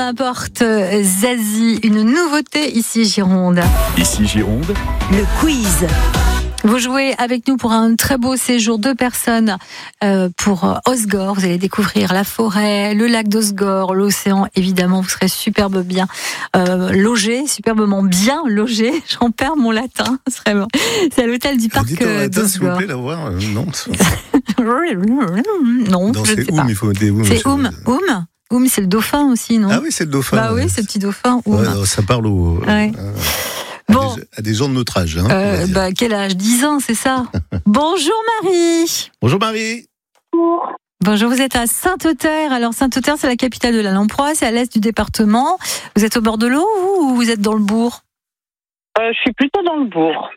importe, Zazie, une nouveauté ici Gironde. Ici Gironde, le quiz. Vous jouez avec nous pour un très beau séjour, 2 personnes pour Osgore. Vous allez découvrir la forêt, le lac d'Osgore, l'océan. Évidemment, vous serez superbement bien logé. J'en perds mon latin. C'est à l'hôtel du parc d'Osgore. S'il vous plaît, la voir. Non. Non, Non, je ne c'est sais pas. il faut des C'est Oum, c'est le dauphin aussi, non? Ah oui, c'est le dauphin. Bah oui, c'est le petit dauphin. Oum. Ouais, ça parle Ouais. Bon. à des gens de notre âge. Hein, Quel âge? 10 ans, c'est ça? Bonjour Marie. Bonjour Marie. Bonjour, vous êtes à Sainte-Terre. Alors Sainte-Terre, c'est la capitale de la Lamproie, c'est à l'est du département. Vous êtes au bord de l'eau ou vous êtes dans le bourg? Je suis plutôt dans le bourg.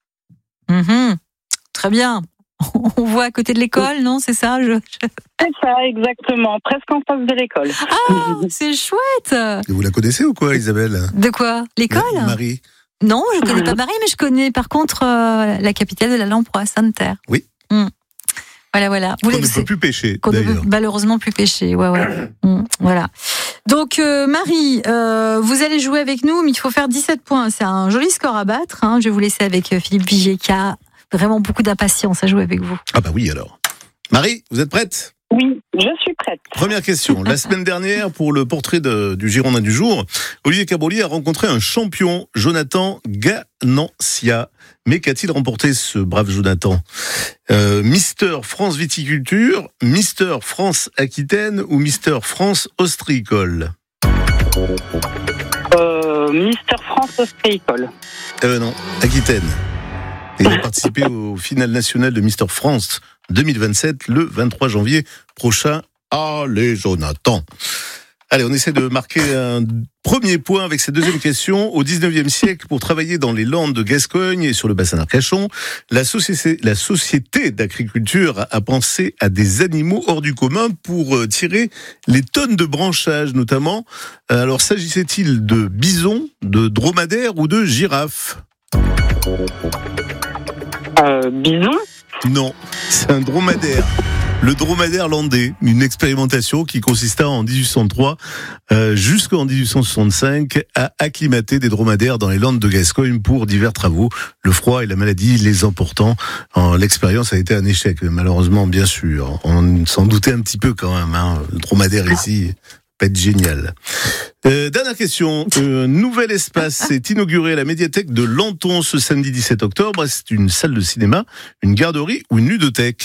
Très bien. On voit à côté de l'école, non? C'est ça C'est ça, exactement. Presque en face de l'école. Ah, c'est chouette. Et vous la connaissez ou quoi, Isabelle? De quoi? L'école? Marie. Non, je ne connais pas Marie, mais je connais par contre la capitale de la Lamproie, Sainte-Terre. Oui. Voilà. On ne peut plus pêcher, Qu'on ne d'ailleurs. peut malheureusement plus pêcher, ouais. Voilà. Donc, Marie, vous allez jouer avec nous, mais il faut faire 17 points. C'est un joli score à battre. Je vais vous laisser avec Philippe Vigier, qui a vraiment beaucoup d'impatience à jouer avec vous. Ah bah oui, alors. Marie, vous êtes prête? Oui, je suis prête. Première question. La semaine dernière, pour le portrait du Girondin du jour, Olivier Cabrolier a rencontré un champion, Jonathan Ganancia. Mais qu'a-t-il remporté, ce brave Jonathan? Mister France Viticulture, Mister France Aquitaine ou Mister France Ostréicole? Mister France Ostréicole. Non, Aquitaine. Et il a participé au final national de Mister France 2027, le 23 janvier prochain. Allez, Jonathan. Allez, on essaie de marquer un premier point avec cette deuxième question. Au 19e siècle, pour travailler dans les Landes de Gascogne et sur le bassin d'Arcachon, la société d'agriculture a pensé à des animaux hors du commun pour tirer les tonnes de branchage, notamment. Alors, s'agissait-il de bisons, de dromadaires ou de girafes? Bison? Non, c'est un dromadaire. Le dromadaire landais, une expérimentation qui consista en 1803 jusqu'en 1865 à acclimater des dromadaires dans les Landes de Gascogne pour divers travaux, le froid et la maladie les emportant. L'expérience a été un échec, malheureusement, bien sûr. On s'en doutait un petit peu quand même. Le dromadaire ici peut être génial. Dernière question. Un nouvel espace est inauguré à la médiathèque de Lanton ce samedi 17 octobre. C'est une salle de cinéma, une garderie ou une ludothèque?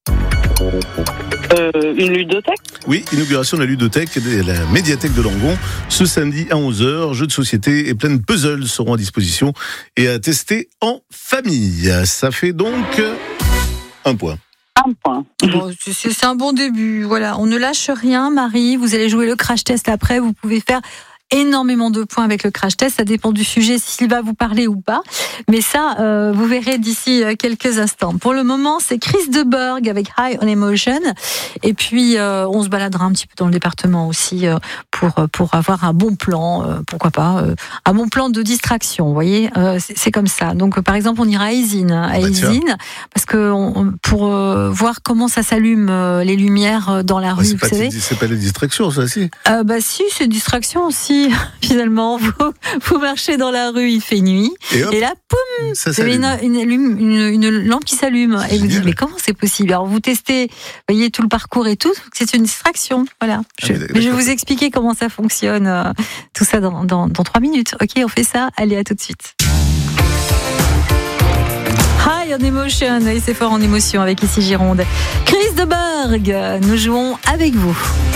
Une ludothèque? Oui, inauguration de la ludothèque de la médiathèque de Langon ce samedi à 11h. Jeux de société et plein de puzzles seront à disposition et à tester en famille. Ça fait donc 1 point. 1 point. Bon, c'est un bon début. Voilà, on ne lâche rien, Marie. Vous allez jouer le crash test après. Vous pouvez faire énormément de points avec le crash test. Ça dépend du sujet, s'il va vous parler ou pas. Mais ça, vous verrez d'ici quelques instants. Pour le moment, c'est Chris de Burgh avec High on Emotion. Et puis, on se baladera un petit peu dans le département aussi pour avoir un bon plan. Pourquoi pas un bon plan de distraction. Vous voyez, c'est comme ça. Donc, par exemple, on ira à Aisine, parce que pour voir comment ça s'allume les lumières dans la rue. Vous savez. C'est pas la distraction, ça, si. Si, c'est distraction aussi. Finalement, vous marchez dans la rue, il fait nuit, et là, poum, vous avez une lampe qui s'allume, et vous dites, mais comment c'est possible? Alors vous testez, vous voyez tout le parcours et tout, c'est une distraction, voilà. Mais je vais vous expliquer comment ça fonctionne, tout ça dans 3 minutes. Ok, on fait ça, allez, à tout de suite. High on Emotion, et c'est fort en émotion avec ici Gironde. Chris de Burgh, nous jouons avec vous.